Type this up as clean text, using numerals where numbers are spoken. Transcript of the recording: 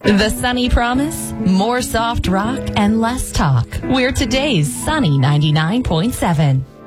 The Sunny Promise? More soft rock and less talk. We're today's Sunny 99.7.